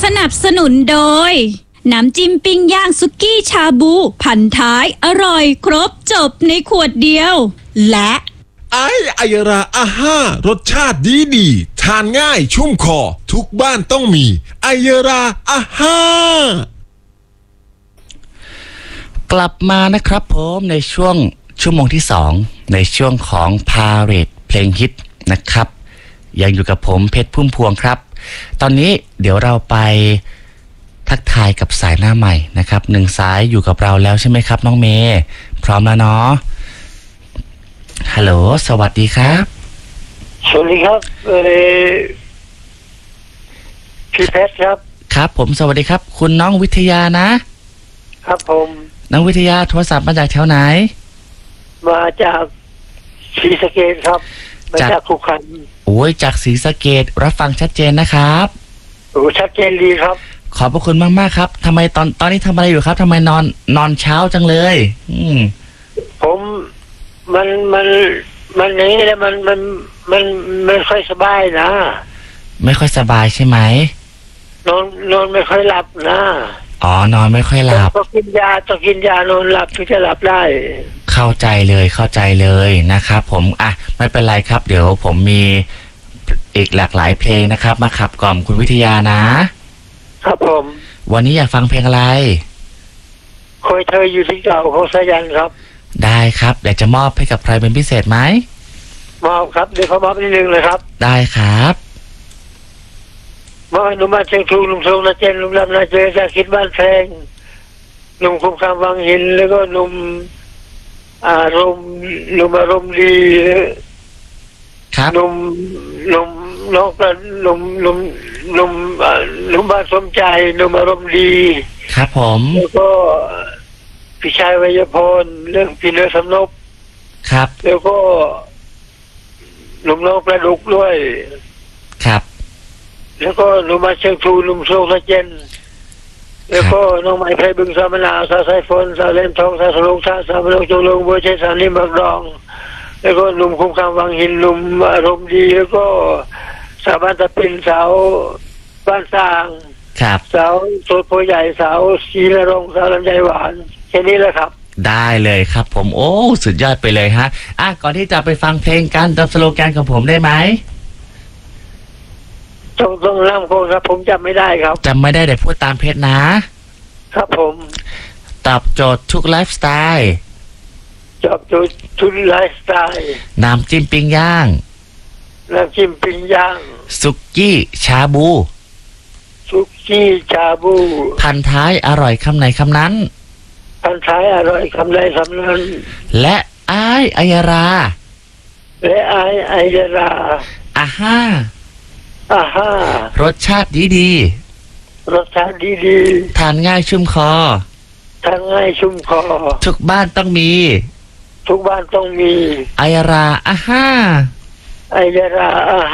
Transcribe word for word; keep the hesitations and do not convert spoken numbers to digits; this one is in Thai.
นับสนุนโดยน้ำจิ้มปิ้งย่างสุกี้ชาบูพันท้ายอร่อยครบจบในขวดเดียวและไอไอยราอาห้ารสชาติดีดีทานง่ายชุ่มคอทุกบ้านต้องมีไอยราอาห้ากลับมานะครับผมในช่วงชั่วโมงที่สองในช่วงของพาเหรดเพลงฮิตนะครับยังอยู่กับผมเพชรพุ่มพวงครับตอนนี้เดี๋ยวเราไปทักทายกับสายหน้าใหม่นะครับหนึ่งสายอยู่กับเราแล้วใช่ไหมครับน้องเมย์พร้อมแล้วเนาะฮัลโหลสวัสดีครับสวัสดีครับเออพี่เพชรครับครับผมสวัสดีครับคุณน้องวิทยานะครับผมน้องวิทยาโทรศัพท์มาจากแถวไหนมาจากศรีสะเกษครับมาจากขุขันโอ้ยจากศรีสะเกษรับฟังชัดเจนนะครับโอ้ชัดเจนดีครับขอบพระคุณมากๆครับทำไมตอนตอนนี้ทำอะไรอยู่ครับทำไมนอนนอนเช้าจังเลยอืมผมมันมันมันนี้แล้วมันมันมันไม่ค่อยสบายนะไม่ค่อยสบายใช่ไหมนอนนอนไม่ค่อยหลับนะอ๋อนอนไม่ค่อยหลับต้องกินยาต้องกินยานอนหลับถึงจะหลับได้เข้าใจเลยเข้าใจเลยนะครับผมอ่ะไม่เป็นไรครับเดี๋ยวผมมีอีกหลากหลายเพลงนะครับมาขับกล่อมคุณวิทยานะครับผมวันนี้อยากฟังเพลงอะไรคอยเธออยู่ที่เก่าของสายันครับได้ครับเดี๋ยวจะมอบให้กับใครเป็นพิเศษไหมมอบครับเดี๋ยวเขามอบนิดนึงเลยครับได้ครับมอบให้หนุ่มบ้านเชียงทูหนุ่มทรงนาเจนหนุ่มลำนาเจอจะคิดบ้านแพงหนุ่มคุ้มคำวังหินแล้วก็หนุ่มอารมณ์หนุ่มอารมณ์ดีครับหนุ่มหนุ่มนกกระหนุ่มหนุ่มหนุ่มหนุ่มบ้านสมใจหนุ่มอารมณ์ดีครับผมแล้วก็พี่ชายวัยพลเรื่องพี่เนื้อสำนบครับแล้วก็หนุ่มน้องประดุกด้วยครับแล้วก็หนุ่มมาเชียงทูหนุ่มโซงนาเจนแล้วก็น้องไม้ไพบึงสามนาสาสายฝนสาเล่มทองสาสลงสาสามลงจงลงบัวเชสานิมักรองแล้วก็หนุ่มคุ้มคำวังหินหนุ่มอารมณ์ดีแล้วก็สาวบ้านตะปินสาวบ้านสร้างครับสาวโสดโพใหญ่สาวชีนรงสาวลำไยหวานแค่นี้แหละครับได้เลยครับผมโอ้สุดยอดไปเลยฮะอ่ะก่อนที่จะไปฟังเพลงกันจำสโลแกนของผมได้ไหมต้องต้องร่ำโคนครับผมจำไม่ได้ครับจำไม่ได้แต่พูดตามเพจนะครับผมตอบโจทย์ทุกไลฟ์สไตล์ตอบโจทย์ทุกไลฟ์สไตล์น้ำจิ้มปิ้งย่างน้ำจิ้มปิ้งย่างสุกี้ชาบูสุกี้ชาบูพันท้ายอร่อยคำไหนคำนั้นพันท้ายอร่อยคำใดคำนั้นและไอไอยราและไอไอยราอาห้าอาห้ารสชาติดีดีรสชาติดีดีทานง่ายชุ่มคอทานง่ายชุ่มคอทุกบ้านต้องมีทุกบ้านต้องมีไอยราอาห้าไอยราอา